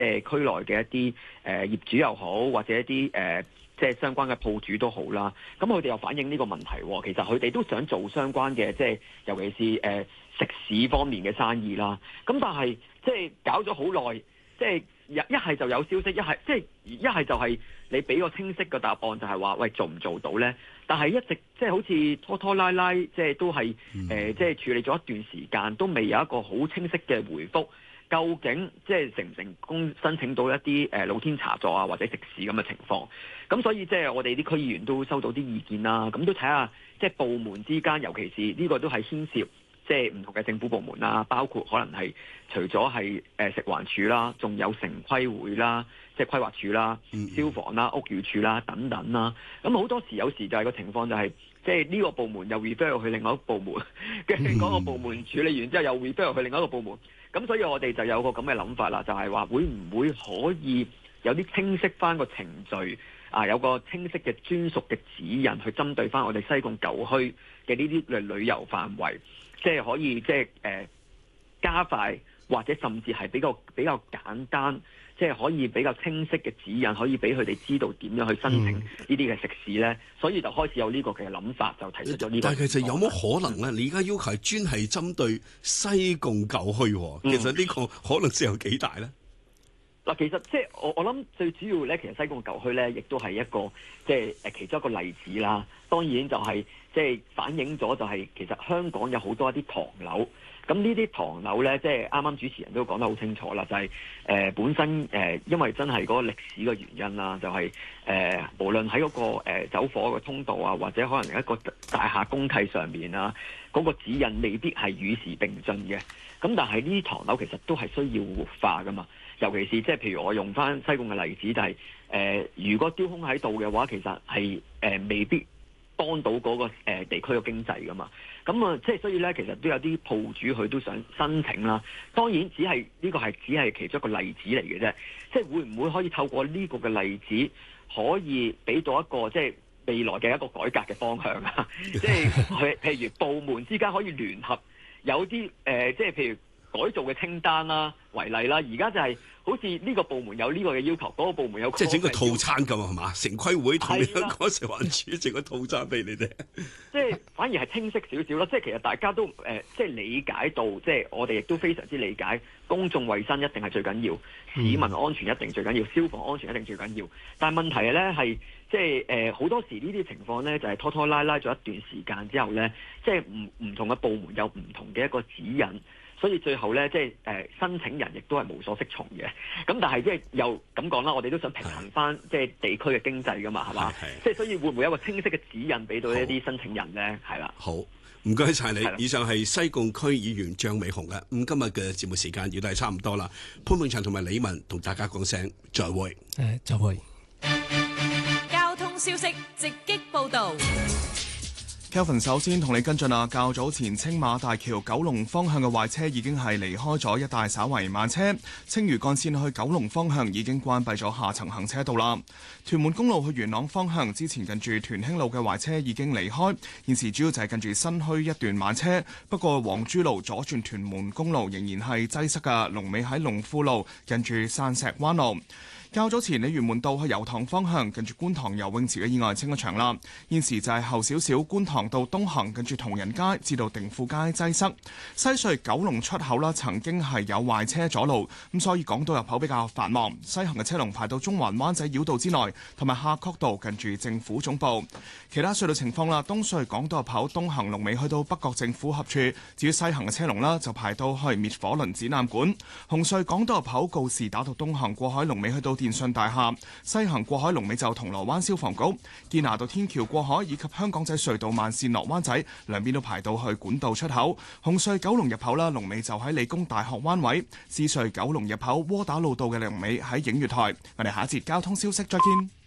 區內嘅一啲業主又好，或者一啲即係相關嘅鋪主都好啦。咁佢哋又反映呢個問題喎。其實佢哋都想做相關嘅，即係尤其是食肆方面嘅生意啦。咁但係即係搞咗好耐，即係一係就有消息，一係就係你俾個清晰嘅答案，就係話喂，做唔做到咧？但係一直即係好似拖拖拉拉，即係都係即係處理咗一段時間，都未有一個好清晰嘅回覆。究竟即係成唔成功申請到一啲露天茶座啊，或者食肆咁嘅情況？咁所以即係我哋啲區議員都收到啲意見啦。咁都睇下即係部門之間，尤其是呢個都係牽涉即係唔同嘅政府部門啦，包括可能係除咗係食環署啦，仲有城規會啦，即係規劃署啦、消防啦、屋宇署啦等等啦。咁好多時有時就係個情況就係即係呢個部門又 refer 去另外一個部門，跟住嗰個部門處理完之後又 refer 去另外一個部門。咁所以我哋就有個咁嘅諗法啦，就係話會唔會可以有啲清晰翻個程序啊，有個清晰嘅專屬嘅指引去針對翻我哋西貢舊區嘅呢啲旅遊範圍，即係可以即係加快或者甚至係比較簡單，即係可以比較清晰嘅指引，可以俾佢哋知道點樣去申請呢啲嘅食肆咧。所以就開始有呢個嘅諗法，就提出咗呢個。 但係其實有冇可能咧？你而家要求係專係針對西貢舊區，其實呢個可能性有幾大咧？ 嗱，其實即係我諗最主要咧，其實西貢舊區咧，亦都係一個即係其中一個例子啦。當然就係即係反映咗就係其實香港有好多一啲唐樓。咁呢啲唐樓咧，即係啱啱主持人都講得好清楚啦，就係本身因為真係嗰個歷史嘅原因啦，就係無論喺嗰個走火嘅通道啊，或者可能一個大廈公契上面啊，嗰個指引未必係與時並進嘅。咁但係呢啲唐樓其實都係需要活化噶嘛，尤其是即係譬如我用翻西貢嘅例子，就係如果丟空喺度嘅話，其實係未必幫到嗰個地區嘅經濟噶嘛。咁啊，即係所以咧，其實都有啲鋪主佢都想申請啦。當然只係呢個係只係其中一個例子嚟嘅啫。即係會唔會可以透過呢個嘅例子，可以俾到一個即係未來嘅一個改革嘅方向啊？即係譬如部門之間可以聯合，有啲即係譬如改造嘅清單啦為例啦。而家就係好似呢個部門有呢個嘅要求，嗰個部門有即係整個套餐咁係嘛？城規會同香港食環署整個套餐俾你哋， 即係反而係清晰少少咯。即係其實大家都即係理解到，即係我哋亦都非常之理解公眾衛生一定係最緊要，市民安全一定最緊要，消防安全一定最緊要。但係問題咧係即係好多時呢啲情況咧就係拖拖拉拉咗一段時間之後咧，即係唔同嘅部門有唔同嘅一個指引。所以最後咧，即係申請人亦都係無所適從嘅。咁但係即係又咁講啦，我哋都想平衡翻即係地區嘅經濟噶嘛，係嘛？即係所以會唔會有一個清晰嘅指引俾到一啲申請人咧？係啦。好， 唔該晒你。以上係西貢區議員張美雄嘅。咁今日嘅節目時間亦都係差唔多啦。潘永祥同埋李文同大家講聲再會。 再會。 交通消息直擊報導。 Kelvin 首先同你跟進啊，較早前青馬大橋九龍方向嘅壞車已經係離開咗一帶，稍為慢車。青嶼幹線去九龍方向已經關閉咗下層行車道啦。屯門公路去元朗方向之前近住屯興路嘅壞車已經離開，現時主要就係近住新墟一段慢車。不過黃珠路左轉屯門公路仍然係擠塞㗎，龍尾喺龍富路近住山石灣路。較早前鯉魚門道去油塘方向，近住觀塘游泳池嘅意外清咗場啦。現時就係後少少觀塘道東行，近住同仁街至到定富街擠塞。西隧九龍出口啦，曾經係有壞車阻路，咁所以港島入口比較繁忙。西行嘅車龍排到中環灣仔繞道之內，同埋夏慤道近住政府總部。其他隧道情況啦，東隧港島入口東行龍尾去到北角政府合署，至於西行嘅車龍啦，就排到去滅火輪展覽館。紅隧港島入口告士打道東行過海龍尾去到電訊大廈，西行過海龍尾就銅鑼灣消防局。堅拿道天橋過海以及香港仔隧道慢線落灣仔兩邊都排到去管道出口。紅隧九龍入口啦，龍尾就喺理工大學灣位。獅隧九龍入口窩打老道嘅龍尾喺映月台。我哋下一節交通消息再見。